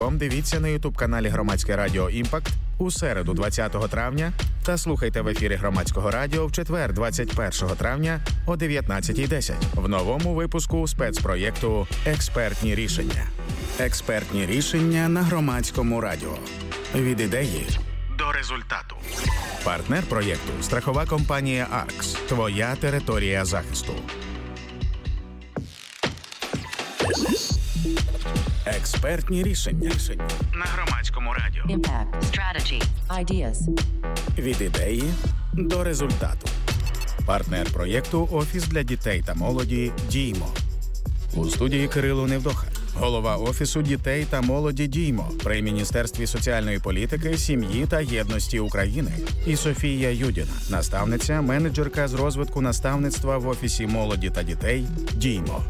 Дивіться на ютуб-каналі Громадське радіо «Імпакт» у середу 20 травня та слухайте в ефірі Громадського радіо в четвер 21 травня о 19:10 в новому випуску спецпроєкту «Експертні рішення». Експертні рішення на Громадському радіо. Від ідеї до результату. Партнер проєкту – страхова компанія «Аркс». Твоя територія захисту. Експертні рішення на Громадському радіо. Impact. Strategy. Ideas. Від ідеї до результату. Партнер проєкту – Офіс для дітей та молоді «Діймо». У студії Кирило Невдоха. Голова Офісу дітей та молоді «Діймо» при Міністерстві соціальної політики, сім'ї та єдності України. І Софія Юдіна, наставниця, менеджерка з розвитку наставництва в Офісі молоді та дітей «Діймо».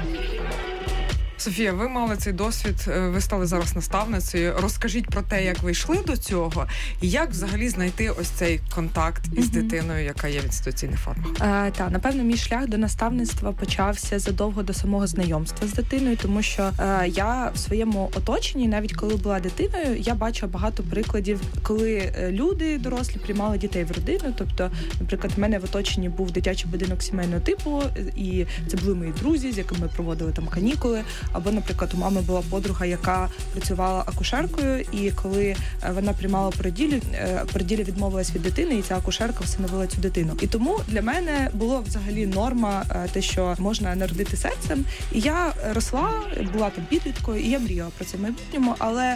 Софія, ви мали цей досвід, ви стали зараз наставницею. Розкажіть про те, як ви йшли до цього, і як взагалі знайти ось цей контакт із дитиною, яка є в інституційних формах. Так, напевно, мій шлях до наставництва почався задовго до самого знайомства з дитиною, тому що я в своєму оточенні, навіть коли була дитиною, я бачила багато прикладів, коли люди дорослі приймали дітей в родину. Тобто, наприклад, в мене в оточенні був дитячий будинок сімейного типу, і це були мої друзі, з якими ми проводили там канікули. Або, наприклад, у мами була подруга, яка працювала акушеркою, і коли вона приймала породілля відмовилась від дитини, і ця акушерка всиновила цю дитину. І тому для мене було взагалі норма те, що можна народити серцем. І я росла, була там підліткою, і я мріяла про це в майбутньому, але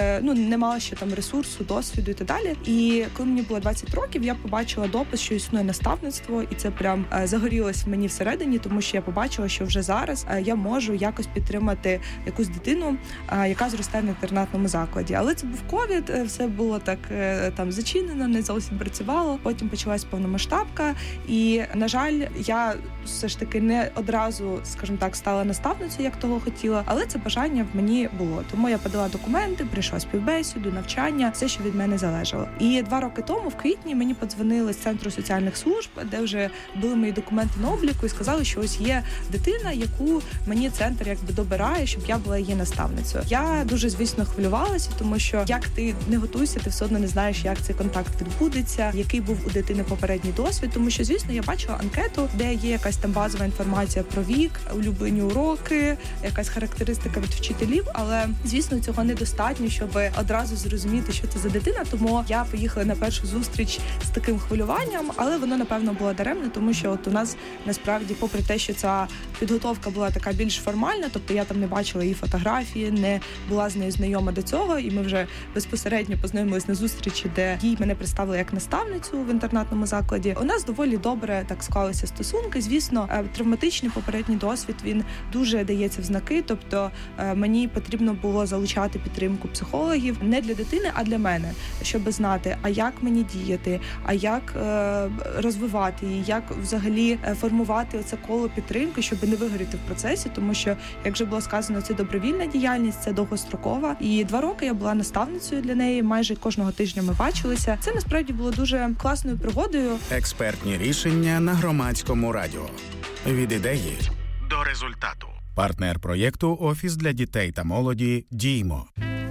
не мала ще там ресурсу, досвіду і так далі. І коли мені було 20 років, я побачила допис, що існує наставництво, і це прям загорілось в мені всередині, тому що я побачила, що вже зараз я можу якось підтримати якусь дитину, яка зростає в інтернатному закладі. Але це був ковід, все було так там зачинено, не зовсім працювало. Потім почалась повномасштабка, і, на жаль, я все ж таки не одразу, скажімо так, стала наставницею, як того хотіла, але це бажання в мені було. Тому я подала документи, прийшла співбесіду, навчання, все, що від мене залежало. І 2 роки тому, в квітні, мені подзвонили з Центру соціальних служб, де вже були мої документи на обліку, і сказали, що ось є дитина, яку мені центр якби добирає, щоб я була її наставницею. Я дуже, звісно, хвилювалася, тому що як ти не готуєшся, ти все одно не знаєш, як цей контакт відбудеться, який був у дитини попередній досвід, тому що, звісно, я бачила анкету, де є якась там базова інформація про вік, улюблені уроки, якась характеристика від вчителів, але, звісно, цього недостатньо, щоб одразу зрозуміти, що це за дитина, тому я поїхала на першу зустріч з таким хвилюванням, але воно, напевно, було даремно, тому що от у нас, насправді, попри те, що ця підготовка була така більш формальна, тобто я там не бачила її фотографії, не була з нею знайома до цього, і ми вже безпосередньо познайомились на зустрічі, де їй мене представили як наставницю в інтернатному закладі. У нас доволі добре так склалися стосунки. Звісно, травматичний попередній досвід, він дуже дається в знаки, тобто мені потрібно було залучати підтримку психологів не для дитини, а для мене, щоб знати, а як мені діяти, а як розвивати її, як взагалі формувати оце коло підтримки, щоб не вигоріти в процесі, тому що, як вже було сказано, це добровільна діяльність, це довгострокова. І 2 роки я була наставницею для неї, майже кожного тижня ми бачилися. Це, насправді, було дуже класною пригодою. Експертні рішення на Громадському радіо. Від ідеї до результату. Партнер проєкту – Офіс для дітей та молоді «Діймо».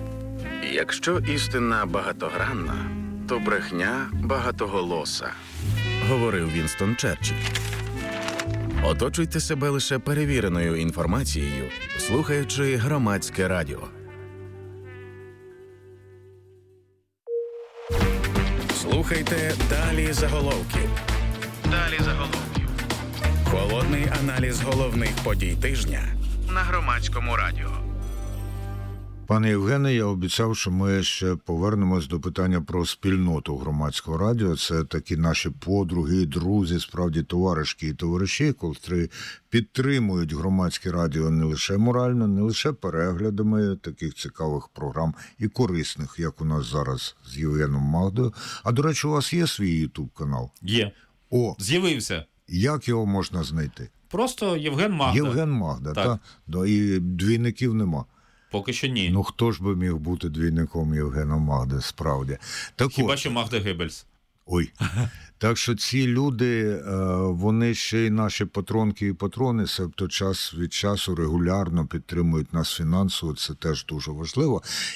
Якщо істина багатогранна, то брехня багатоголоса, говорив Вінстон Черчилль. Оточуйте себе лише перевіреною інформацією, слухаючи Громадське радіо. Слухайте «Далі заголовків». Далі заголовків. Холодний аналіз головних подій тижня на Громадському радіо. Пане Євгене, я обіцяв, що ми ще повернемось до питання про спільноту Громадського радіо. Це такі наші подруги, друзі, справді товаришки і товариші, котрі підтримують Громадське радіо не лише морально, не лише переглядами таких цікавих програм і корисних, як у нас зараз з Євгеном Магдою. А, до речі, у вас є свій ютуб-канал? Є. О, з'явився. Як його можна знайти? Просто Євген Магда. Євген Магда, так. Да, і двійників нема. Поки що ні. Ну, хто ж би міг бути двійником Євгена Магди, справді. Так хіба що Магда Геббельс. Ой. Так що ці люди, вони ще й наші патронки і патрони, себто час від часу регулярно підтримують нас фінансово, це теж дуже важливо.